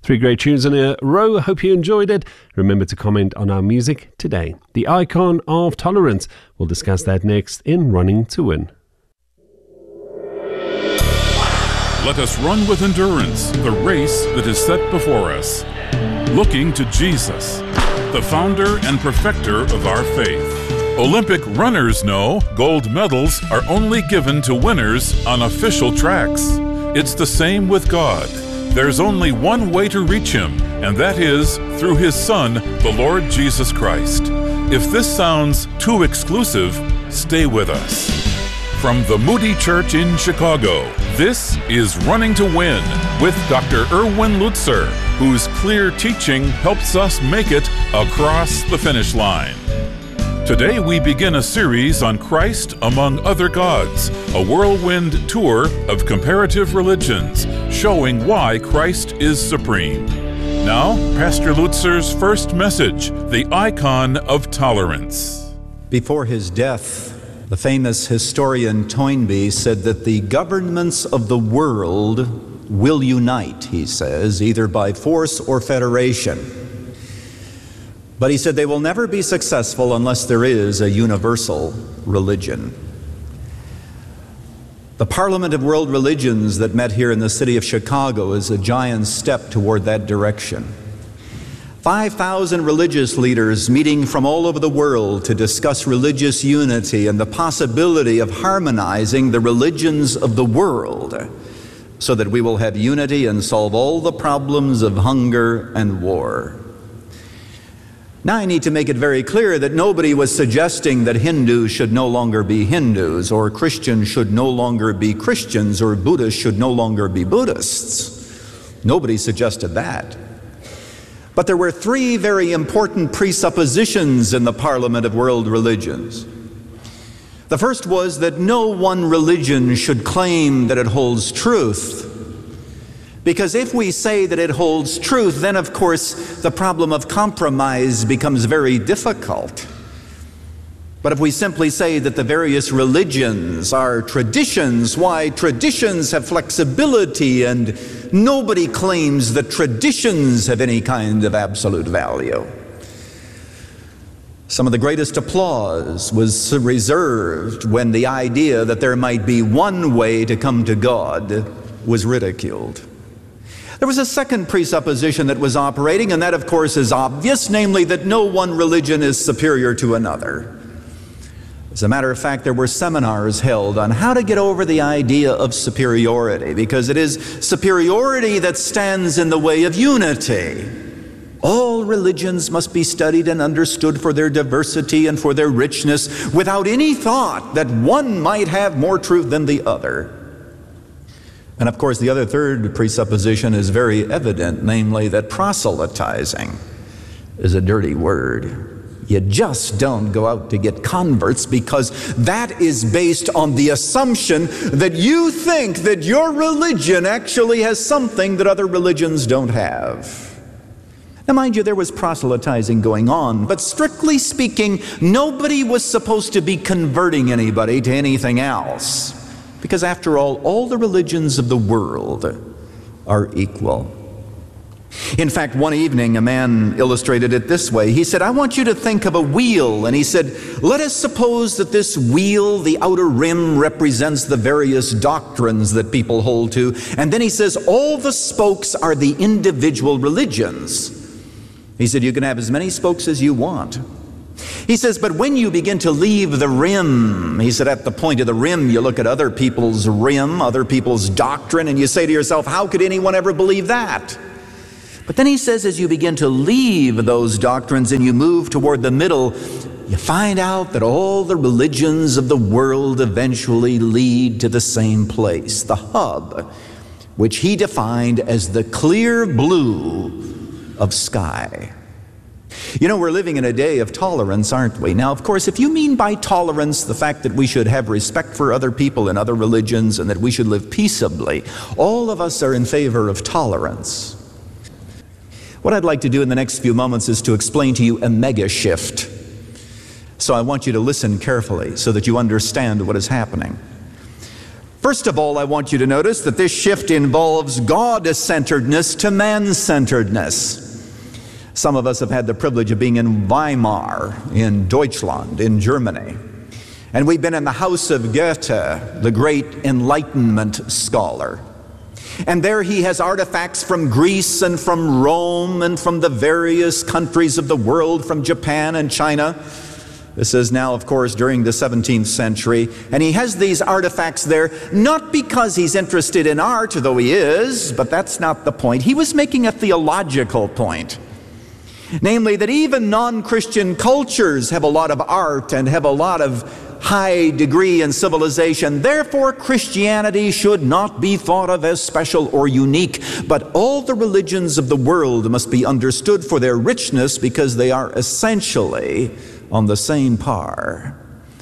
Three great tunes in a row. Hope you enjoyed it. Remember to comment on our music today. The Icon of Tolerance. We'll discuss that next in Running to Win. Let us run with endurance the race that is set before us, looking to Jesus, the founder and perfecter of our faith. Olympic runners know gold medals are only given to winners on official tracks. It's the same with God. There's only one way to reach Him, and that is through His Son, the Lord Jesus Christ. If this sounds too exclusive, stay with us. From the Moody Church in Chicago, this is Running to Win with Dr. Erwin Lutzer, whose clear teaching helps us make it across the finish line. Today we begin a series on Christ among other gods, a whirlwind tour of comparative religions, showing why Christ is supreme. Now, Pastor Lutzer's first message, the Icon of Tolerance. Before his death, the famous historian Toynbee said that the governments of the world will unite, he says, either by force or federation. But he said they will never be successful unless there is a universal religion. The Parliament of World Religions that met here in the city of Chicago is a giant step toward that direction. 5,000 religious leaders meeting from all over the world to discuss religious unity and the possibility of harmonizing the religions of the world so that we will have unity and solve all the problems of hunger and war. Now I need to make it very clear that nobody was suggesting that Hindus should no longer be Hindus, or Christians should no longer be Christians, or Buddhists should no longer be Buddhists. Nobody suggested that. But there were three very important presuppositions in the Parliament of World Religions. The first was that no one religion should claim that it holds truth. Because if we say that it holds truth, then of course the problem of compromise becomes very difficult. But if we simply say that the various religions are traditions, why, traditions have flexibility and nobody claims that traditions have any kind of absolute value. Some of the greatest applause was reserved when the idea that there might be one way to come to God was ridiculed. There was a second presupposition that was operating, and that of course is obvious, namely that no one religion is superior to another. As a matter of fact, there were seminars held on how to get over the idea of superiority, because it is superiority that stands in the way of unity. All religions must be studied and understood for their diversity and for their richness, without any thought that one might have more truth than the other. And of course, the third presupposition is very evident, namely that proselytizing is a dirty word. You just don't go out to get converts, because that is based on the assumption that you think that your religion actually has something that other religions don't have. Now, mind you, there was proselytizing going on, but strictly speaking, nobody was supposed to be converting anybody to anything else. Because after all the religions of the world are equal. In fact, one evening a man illustrated it this way. He said, I want you to think of a wheel. And he said, let us suppose that this wheel, the outer rim, represents the various doctrines that people hold to. And then he says, all the spokes are the individual religions. He said, you can have as many spokes as you want. He says, but when you begin to leave the rim, he said, at the point of the rim, you look at other people's rim, other people's doctrine, and you say to yourself, how could anyone ever believe that? But then he says, as you begin to leave those doctrines and you move toward the middle, you find out that all the religions of the world eventually lead to the same place, the hub, which he defined as the clear blue of sky. You know, we're living in a day of tolerance, aren't we? Now, of course, if you mean by tolerance the fact that we should have respect for other people and other religions and that we should live peaceably, all of us are in favor of tolerance. What I'd like to do in the next few moments is to explain to you a mega shift. So I want you to listen carefully so that you understand what is happening. First of all, I want you to notice that this shift involves God-centeredness to man-centeredness. Some of us have had the privilege of being in Weimar, in Deutschland, in Germany. And we've been in the house of Goethe, the great Enlightenment scholar. And there he has artifacts from Greece and from Rome and from the various countries of the world, from Japan and China. This is now, of course, during the 17th century. And he has these artifacts there, not because he's interested in art, though he is, but that's not the point. He was making a theological point. Namely, that even non-Christian cultures have a lot of art and have a lot of high degree in civilization. Therefore, Christianity should not be thought of as special or unique, but all the religions of the world must be understood for their richness because they are essentially on the same par.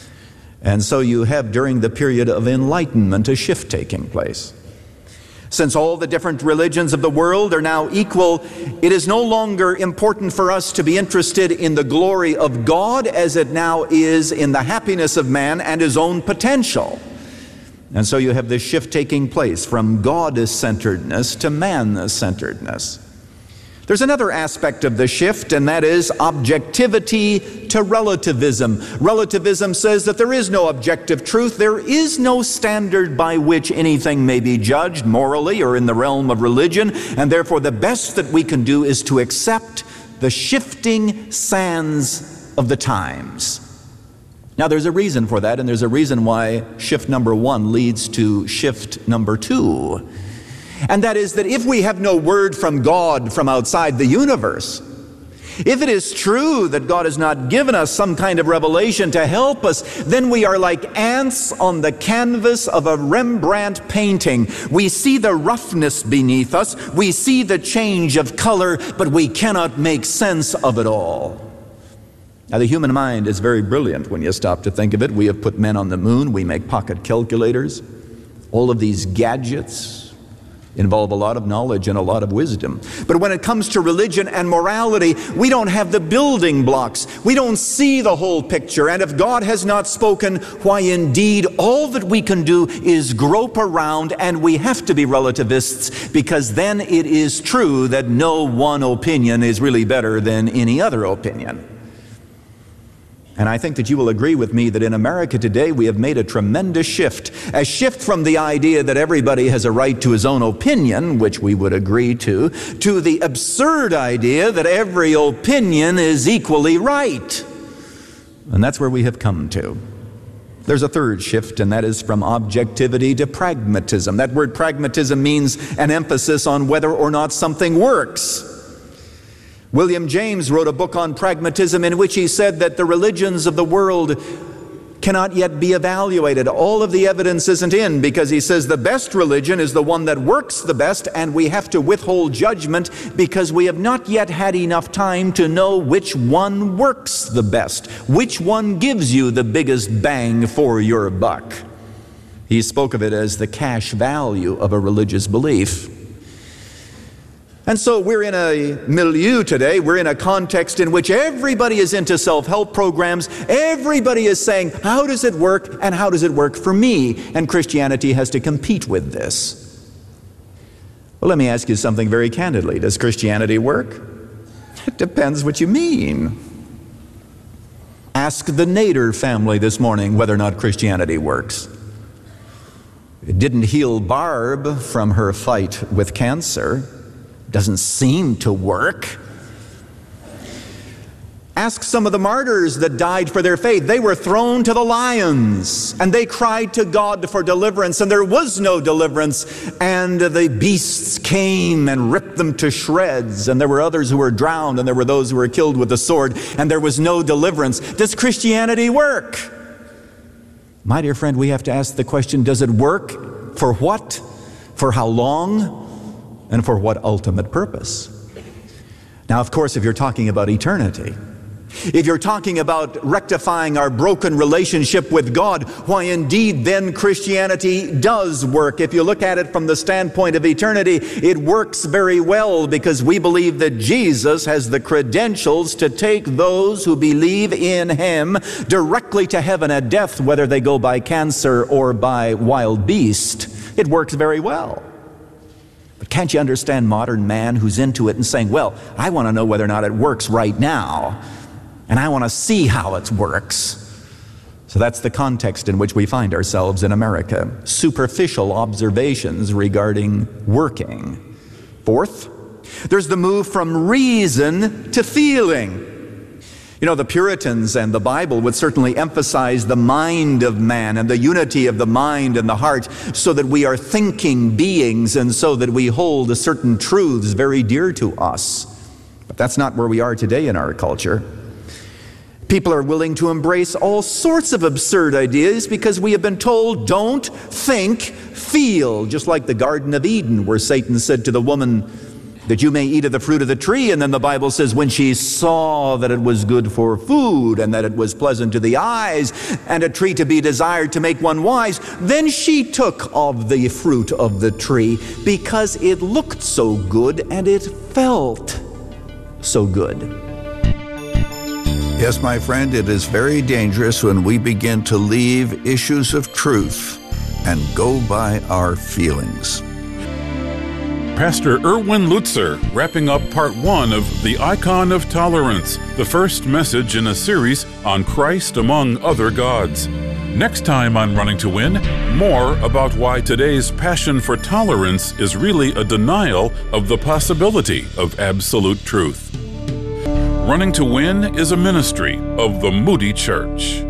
And so you have, during the period of enlightenment, a shift taking place. Since all the different religions of the world are now equal, it is no longer important for us to be interested in the glory of God as it now is in the happiness of man and his own potential. And so you have this shift taking place from God-centeredness to man-centeredness. There's another aspect of the shift, and that is objectivity to relativism. Relativism says that there is no objective truth. There is no standard by which anything may be judged morally or in the realm of religion, and therefore the best that we can do is to accept the shifting sands of the times. Now there's a reason for that, and there's a reason why shift number one leads to shift number two. And that is that if we have no word from God from outside the universe, if it is true that God has not given us some kind of revelation to help us, then we are like ants on the canvas of a Rembrandt painting. We see the roughness beneath us, we see the change of color, but we cannot make sense of it all. Now, the human mind is very brilliant when you stop to think of it. We have put men on the moon, we make pocket calculators. All of these gadgets involve a lot of knowledge and a lot of wisdom. But when it comes to religion and morality, we don't have the building blocks. We don't see the whole picture. And if God has not spoken, why indeed all that we can do is grope around, and we have to be relativists, because then it is true that no one opinion is really better than any other opinion. And I think that you will agree with me that in America today we have made a tremendous shift. A shift from the idea that everybody has a right to his own opinion, which we would agree to the absurd idea that every opinion is equally right. And that's where we have come to. There's a third shift, and that is from objectivity to pragmatism. That word pragmatism means an emphasis on whether or not something works. William James wrote a book on pragmatism in which he said that the religions of the world cannot yet be evaluated. All of the evidence isn't in, because he says the best religion is the one that works the best, and we have to withhold judgment because we have not yet had enough time to know which one works the best, which one gives you the biggest bang for your buck. He spoke of it as the cash value of a religious belief. And so we're in a milieu today, we're in a context in which everybody is into self-help programs. Everybody is saying, how does it work, and how does it work for me? And Christianity has to compete with this. Well, let me ask you something very candidly. Does Christianity work? It depends what you mean. Ask the Nader family this morning whether or not Christianity works. It didn't heal Barb from her fight with cancer. Doesn't seem to work. Ask some of the martyrs that died for their faith. They were thrown to the lions, and they cried to God for deliverance, and there was no deliverance, and the beasts came and ripped them to shreds, and there were others who were drowned, and there were those who were killed with the sword, and there was no deliverance. Does Christianity work? My dear friend, we have to ask the question, does it work? For what? For how long? And for what ultimate purpose? Now, of course, if you're talking about eternity, If you're talking about rectifying our broken relationship with God, why indeed then Christianity does work. If you look at it from the standpoint of eternity, it works very well because we believe that Jesus has the credentials to take those who believe in Him directly to heaven at death, whether they go by cancer or by wild beast. It works very well. But can't you understand modern man who's into it and saying, well, I want to know whether or not it works right now. And I want to see how it works. So that's the context in which we find ourselves in America. Superficial observations regarding working. Fourth, there's the move from reason to feeling. You know, the Puritans and the Bible would certainly emphasize the mind of man and the unity of the mind and the heart so that we are thinking beings and so that we hold certain truths very dear to us. But that's not where we are today in our culture. People are willing to embrace all sorts of absurd ideas because we have been told, don't think, feel. Just like the Garden of Eden, where Satan said to the woman that you may eat of the fruit of the tree. And then the Bible says when she saw that it was good for food and that it was pleasant to the eyes and a tree to be desired to make one wise, then she took of the fruit of the tree because it looked so good and it felt so good. Yes, my friend, it is very dangerous when we begin to leave issues of truth and go by our feelings. Pastor Erwin Lutzer, wrapping up part 1 of The Icon of Tolerance, the first message in a series on Christ among other gods. Next time on Running to Win, more about why today's passion for tolerance is really a denial of the possibility of absolute truth. Running to Win is a ministry of the Moody Church.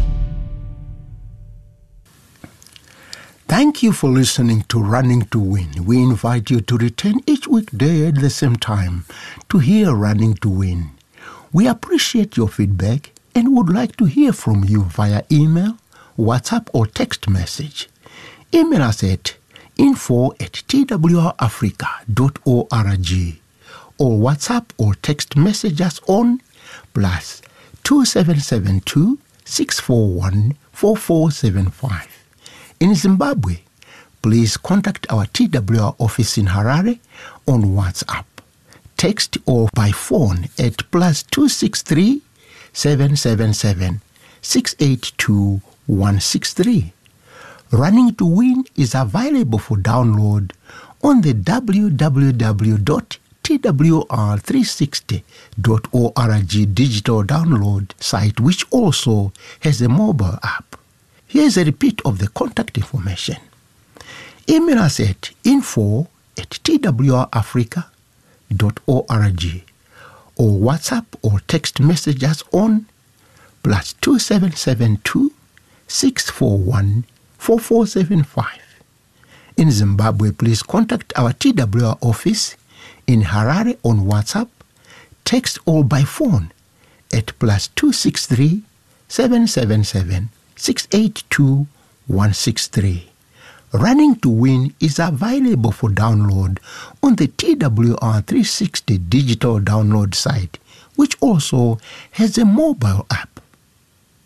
Thank you for listening to Running to Win. We invite you to return each weekday at the same time to hear Running to Win. We appreciate your feedback and would like to hear from you via email, WhatsApp, or text message. Email us at info@twrafrica.org. or WhatsApp or text message us on +2772 641 4475. In Zimbabwe, please contact our TWR office in Harare on WhatsApp, text or by phone at +263 777 682 163. Running to Win is available for download on the www.twr360.org digital download site, which also has a mobile app. Here's a repeat of the contact information. Email us at info@twrafrica.org or WhatsApp or text message us on +2772 641 4475. In Zimbabwe, please contact our TWR office in Harare on WhatsApp, text or by phone at +263 777 682 163. Running to Win is available for download on the TWR360 digital download site, which also has a mobile app.